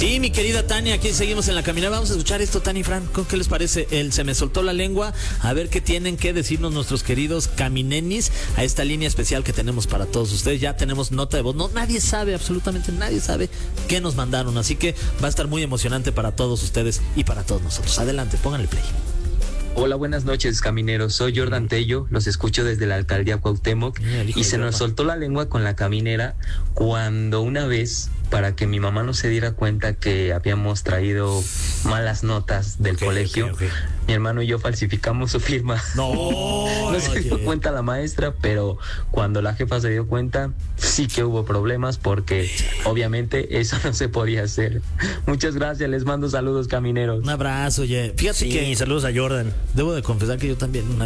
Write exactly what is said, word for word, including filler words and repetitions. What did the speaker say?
Sí, mi querida Tania, aquí seguimos en la caminada. Vamos a escuchar esto, Tania y Fran. ¿Qué les parece? El Se me soltó la lengua. A ver qué tienen que decirnos nuestros queridos caminenis a esta línea especial que tenemos para todos ustedes. Ya tenemos nota de voz. No, nadie sabe, absolutamente nadie sabe qué nos mandaron. Así que va a estar muy emocionante para todos ustedes y para todos nosotros. Adelante, pónganle play. Hola, buenas noches, camineros. Soy Jordan Tello, los escucho desde la alcaldía Cuauhtémoc y se nos soltó la lengua con la caminera cuando una vez, para que mi mamá no se diera cuenta que habíamos traído malas notas del okay, colegio, okay, okay. mi hermano y yo falsificamos su firma. No, no se oye. dio cuenta la maestra, pero cuando la jefa se dio cuenta, sí que hubo problemas porque obviamente eso no se podía hacer. Muchas gracias, les mando saludos, camineros. Un abrazo, oye. Fíjate Sí, que saludos a Jordan. debo de confesar que yo también una